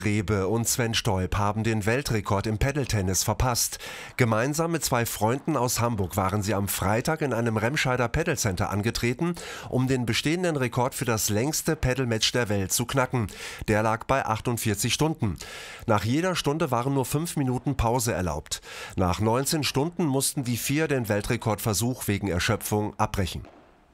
Rebe und Sven Stolp haben den Weltrekord im Paddle-Tennis verpasst. Gemeinsam mit zwei Freunden aus Hamburg waren sie am Freitag in einem Remscheider Paddle-Center angetreten, um den bestehenden Rekord für das längste Paddle-Match der Welt zu knacken. Der lag bei 48 Stunden. Nach jeder Stunde waren nur 5 Minuten Pause erlaubt. Nach 19 Stunden mussten die vier den Weltrekordversuch wegen Erschöpfung abbrechen.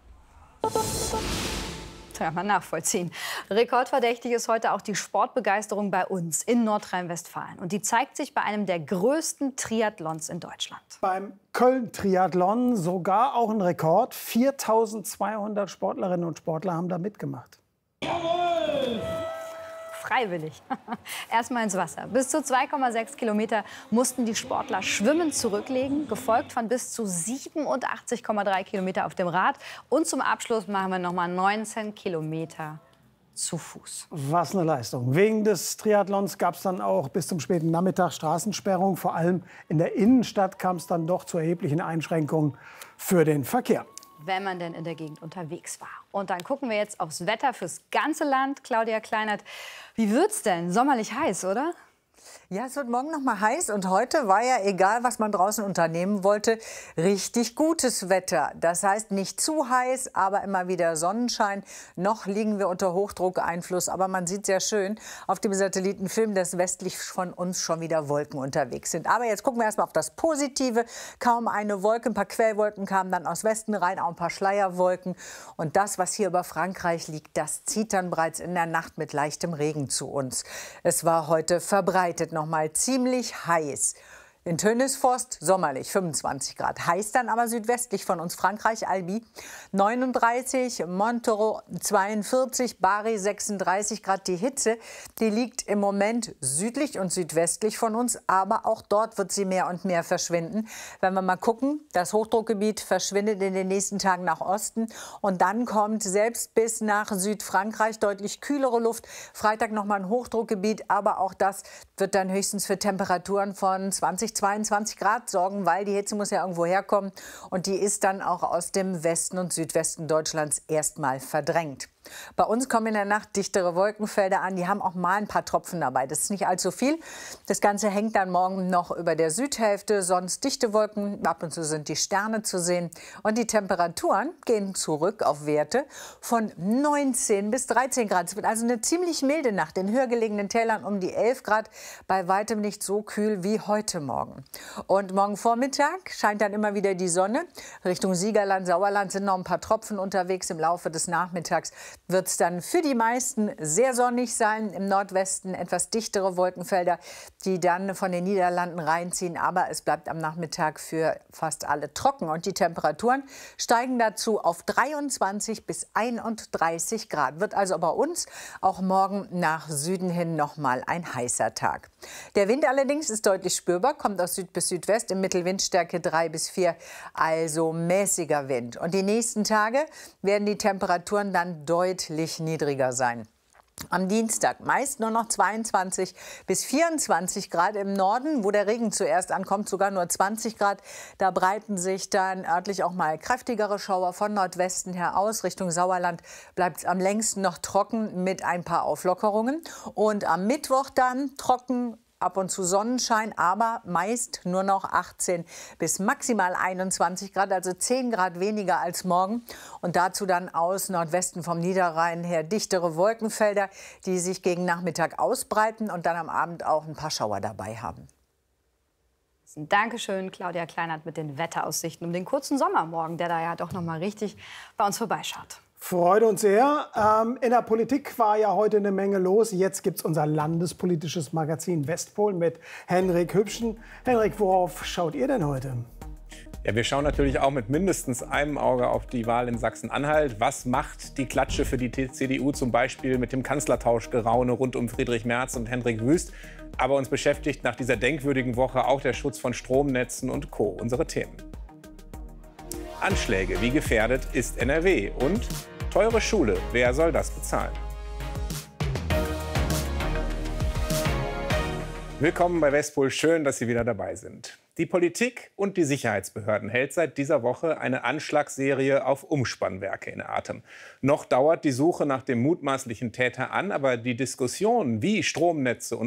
Kann man nachvollziehen. Rekordverdächtig ist heute auch die Sportbegeisterung bei uns in Nordrhein-Westfalen. Und die zeigt sich bei einem der größten Triathlons in Deutschland. Beim Köln-Triathlon sogar auch ein Rekord. 4.200 Sportlerinnen und Sportler haben da mitgemacht. Jawohl! Freiwillig. Erstmal ins Wasser. Bis zu 2,6 Kilometer mussten die Sportler schwimmend zurücklegen, gefolgt von bis zu 87,3 Kilometer auf dem Rad. Und zum Abschluss machen wir noch mal 19 Kilometer zu Fuß. Was eine Leistung. Wegen des Triathlons gab es dann auch bis zum späten Nachmittag Straßensperrung. Vor allem in der Innenstadt kam es dann doch zu erheblichen Einschränkungen für den Verkehr. Wenn man denn in der Gegend unterwegs war. Und dann gucken wir jetzt aufs Wetter fürs ganze Land. Claudia Kleinert, wie wird's denn? Sommerlich heiß, oder? Ja, es wird morgen noch mal heiß und heute war ja, egal was man draußen unternehmen wollte, richtig gutes Wetter. Das heißt nicht zu heiß, aber immer wieder Sonnenschein. Noch liegen wir unter Hochdruckeinfluss, aber man sieht sehr schön auf dem Satellitenfilm, dass westlich von uns schon wieder Wolken unterwegs sind. Aber jetzt gucken wir erst mal auf das Positive. Kaum eine Wolke, ein paar Quellwolken kamen dann aus Westen rein, auch ein paar Schleierwolken. Und das, was hier über Frankreich liegt, das zieht dann bereits in der Nacht mit leichtem Regen zu uns. Es war heute verbreitet noch mal ziemlich heiß. In Tönisforst sommerlich, 25 Grad. Heiß dann aber südwestlich von uns, Frankreich, Albi 39, Montero 42, Bari 36 Grad. Die Hitze, die liegt im Moment südlich und südwestlich von uns, aber auch dort wird sie mehr und mehr verschwinden. Wenn wir mal gucken, das Hochdruckgebiet verschwindet in den nächsten Tagen nach Osten und dann kommt selbst bis nach Südfrankreich deutlich kühlere Luft. Freitag noch mal ein Hochdruckgebiet, aber auch das wird dann höchstens für Temperaturen von 22 Grad sorgen, weil die Hitze muss ja irgendwo herkommen und die ist dann auch aus dem Westen und Südwesten Deutschlands erstmal verdrängt. Bei uns kommen in der Nacht dichtere Wolkenfelder an. Die haben auch mal ein paar Tropfen dabei. Das ist nicht allzu viel. Das Ganze hängt dann morgen noch über der Südhälfte. Sonst dichte Wolken. Ab und zu sind die Sterne zu sehen. Und die Temperaturen gehen zurück auf Werte von 19 bis 13 Grad. Es wird also eine ziemlich milde Nacht. In höher gelegenen Tälern um die 11 Grad. Bei weitem nicht so kühl wie heute Morgen. Und morgen Vormittag scheint dann immer wieder die Sonne. Richtung Siegerland, Sauerland sind noch ein paar Tropfen unterwegs. Im Laufe des Nachmittags wird es dann für die meisten sehr sonnig sein. Im Nordwesten etwas dichtere Wolkenfelder, die dann von den Niederlanden reinziehen. Aber es bleibt am Nachmittag für fast alle trocken. Und die Temperaturen steigen dazu auf 23 bis 31 Grad. Wird also bei uns auch morgen nach Süden hin noch mal ein heißer Tag. Der Wind allerdings ist deutlich spürbar, kommt aus Süd bis Südwest, im Mittel Windstärke 3 bis 4, also mäßiger Wind. Und die nächsten Tage werden die Temperaturen dann deutlich niedriger sein. Am Dienstag meist nur noch 22 bis 24 Grad im Norden, wo der Regen zuerst ankommt, sogar nur 20 Grad. Da breiten sich dann örtlich auch mal kräftigere Schauer von Nordwesten her aus. Richtung Sauerland bleibt es am längsten noch trocken mit ein paar Auflockerungen. Und am Mittwoch dann trocken. Ab und zu Sonnenschein, aber meist nur noch 18 bis maximal 21 Grad, also 10 Grad weniger als morgen. Und dazu dann aus Nordwesten vom Niederrhein her dichtere Wolkenfelder, die sich gegen Nachmittag ausbreiten und dann am Abend auch ein paar Schauer dabei haben. Dankeschön, Claudia Kleinert mit den Wetteraussichten um den kurzen Sommermorgen, der da ja doch noch mal richtig bei uns vorbeischaut. Freut uns sehr. In der Politik war ja heute eine Menge los. Jetzt gibt es unser landespolitisches Magazin Westpol mit Henrik Hübschen. Henrik, worauf schaut ihr denn heute? Ja, wir schauen natürlich auch mit mindestens einem Auge auf die Wahl in Sachsen-Anhalt. Was macht die Klatsche für die CDU zum Beispiel mit dem Kanzlertauschgeraune rund um Friedrich Merz und Hendrik Wüst? Aber uns beschäftigt nach dieser denkwürdigen Woche auch der Schutz von Stromnetzen und Co. Unsere Themen. Anschläge, wie gefährdet ist NRW? Und teure Schule, wer soll das bezahlen? Willkommen bei Westpol, schön, dass Sie wieder dabei sind. Die Politik und die Sicherheitsbehörden hält seit dieser Woche eine Anschlagsserie auf Umspannwerke in Atem. Noch dauert die Suche nach dem mutmaßlichen Täter an, aber die Diskussion, wie Stromnetze und